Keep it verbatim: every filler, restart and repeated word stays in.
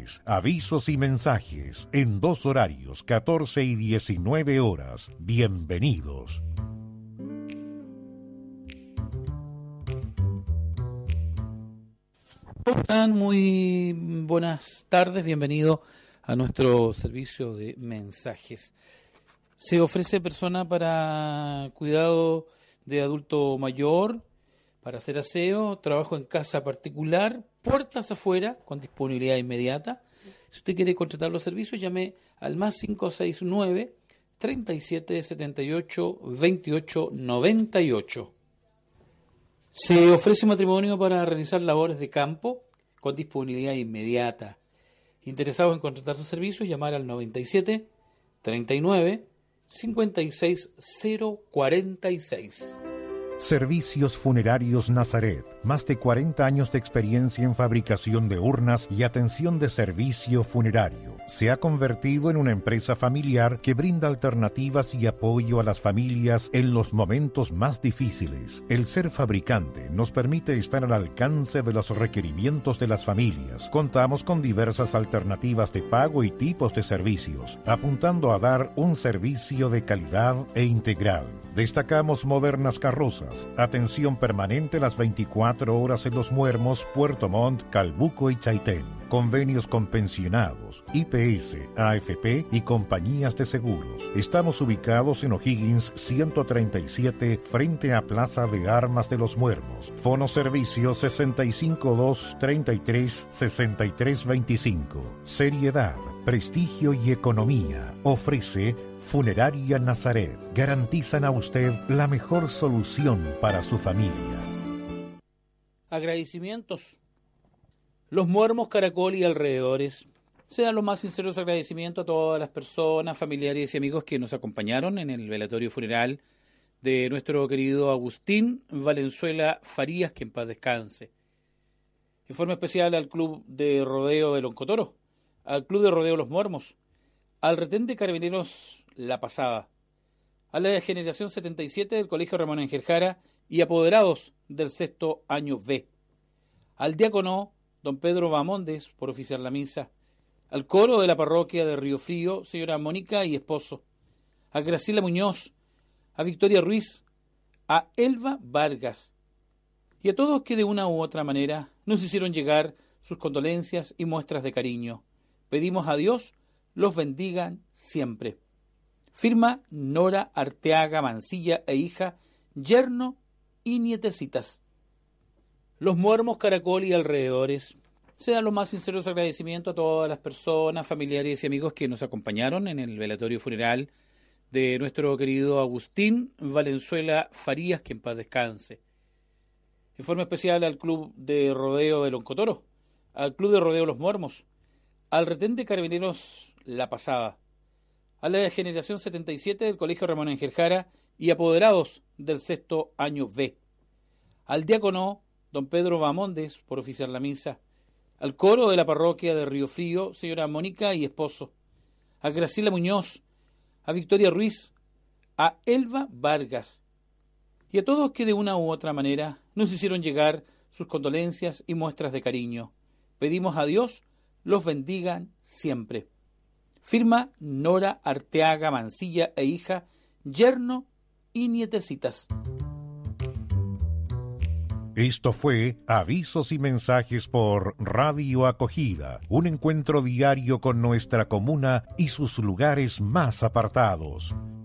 miércoles, avisos y mensajes en dos horarios, catorce y diecinueve horas. Bienvenidos. ¿Cómo están? Muy buenas tardes, bienvenido a nuestro servicio de mensajes. Se ofrece persona para cuidado de adulto mayor, para hacer aseo, trabajo en casa particular, puertas afuera, con disponibilidad inmediata. Si usted quiere contratar los servicios, llame al más cinco seis nueve, treinta y siete, setenta y ocho, veintiocho, noventa y ocho. Se ofrece matrimonio para realizar labores de campo con disponibilidad inmediata. Interesados en contratar sus servicios, llamar al noventa y siete, treinta y nueve, cincuenta y seis, cero cuarenta y seis. Servicios Funerarios Nazaret. Más de cuarenta años de experiencia en fabricación de urnas y atención de servicio funerario. Se ha convertido en una empresa familiar que brinda alternativas y apoyo a las familias en los momentos más difíciles. El ser fabricante nos permite estar al alcance de los requerimientos de las familias. Contamos con diversas alternativas de pago y tipos de servicios, apuntando a dar un servicio de calidad e integral. Destacamos modernas carrozas, atención permanente las veinticuatro horas en Los Muermos, Puerto Montt, Calbuco y Chaitén. Convenios con pensionados, I P S, A F P y compañías de seguros. Estamos ubicados en O'Higgins ciento treinta y siete, frente a Plaza de Armas de Los Muermos. Fono servicio sesenta y cinco, dos treinta y tres, sesenta y tres veinticinco. Seriedad, prestigio y economía. Ofrece Funeraria Nazaret. Garantizan a usted la mejor solución para su familia. Agradecimientos. Los Muermos, Caracol y alrededores. Sean los más sinceros agradecimientos a todas las personas, familiares y amigos que nos acompañaron en el velatorio funeral de nuestro querido Agustín Valenzuela Farías, que en paz descanse. Informe especial al Club de Rodeo de Loncotoro, al Club de Rodeo Los Muermos, al Retén de Carabineros La Pasada, a la generación setenta y siete del Colegio Ramón Ángel Jara y apoderados del sexto año B, al diácono don Pedro Bamondes por oficiar la misa, al coro de la parroquia de Río Frío, señora Mónica y esposo, a Graciela Muñoz, a Victoria Ruiz, a Elba Vargas y a todos que de una u otra manera nos hicieron llegar sus condolencias y muestras de cariño. Pedimos a Dios los bendigan siempre. Firma Nora Arteaga Mancilla e hija, yerno y nietecitas. Los Muermos, Caracol y alrededores. Sean los más sinceros agradecimientos a todas las personas, familiares y amigos que nos acompañaron en el velatorio funeral de nuestro querido Agustín Valenzuela Farías, que en paz descanse. Informe especial al Club de Rodeo de Loncotoro, al Club de Rodeo Los Muermos, al Retén de Carabineros La Pasada, a la generación setenta y siete del Colegio Ramón Ángel Jara y apoderados del sexto año B, al diácono don Pedro Bamondes por oficiar la misa, al coro de la parroquia de Río Frío, señora Mónica y esposo, a Graciela Muñoz, a Victoria Ruiz, a Elba Vargas y a todos que de una u otra manera nos hicieron llegar sus condolencias y muestras de cariño. Pedimos a Dios los bendigan siempre. Firma Nora Arteaga Mancilla e hija, yerno y nietecitas. Esto fue Avisos y Mensajes por Radio Acogida, un encuentro diario con nuestra comuna y sus lugares más apartados.